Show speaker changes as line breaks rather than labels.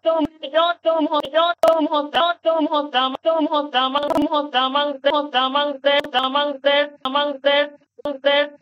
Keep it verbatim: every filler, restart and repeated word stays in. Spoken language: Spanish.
tum yo tum ho yo tum ho ta tum ho tam tum ho tamang tum ho tamang te ho tamang te tamang te tamang te